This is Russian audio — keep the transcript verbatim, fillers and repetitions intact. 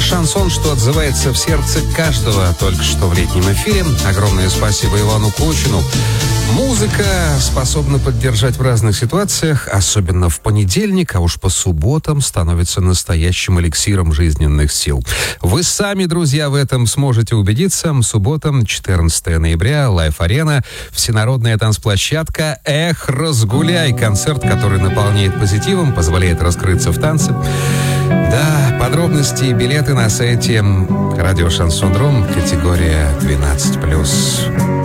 Шансон, что отзывается в сердце каждого только что в летнем эфире. Огромное спасибо Ивану Кочину. Музыка способна поддержать в разных ситуациях, особенно в понедельник, а уж по субботам становится настоящим эликсиром жизненных сил. Вы сами, друзья, в этом сможете убедиться. Суббота, четырнадцатого ноября, Лайф-арена, всенародная танцплощадка «Эх, разгуляй!» Концерт, который наполняет позитивом, позволяет раскрыться в танце. Да, подробности и билеты на сайте радио Шансон Ру, категория двенадцать плюс.